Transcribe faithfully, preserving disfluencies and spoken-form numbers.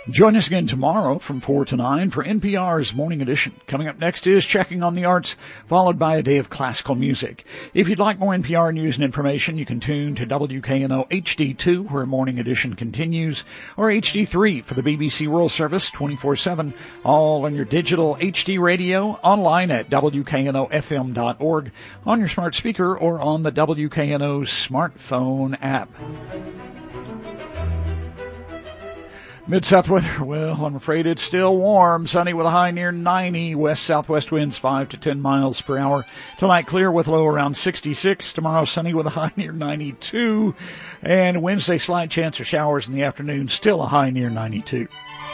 Join us again tomorrow from four to nine for N P R's Morning Edition. Coming up next is Checking on the Arts, followed by a day of classical music. If you'd like more N P R news and information, you can tune to W K N O H D two, where Morning Edition continues, or H D three for the B B C World Service twenty-four seven, all on your digital H D radio, online at W K N O F M dot org, on your smart speaker, or on the W K N O smartphone app. Mid-South weather, well, I'm afraid it's still warm. Sunny with a high near ninety. West-southwest winds five to ten miles per hour. Tonight clear with low around sixty-six. Tomorrow sunny with a high near ninety-two. And Wednesday slight chance of showers in the afternoon. Still a high near ninety-two.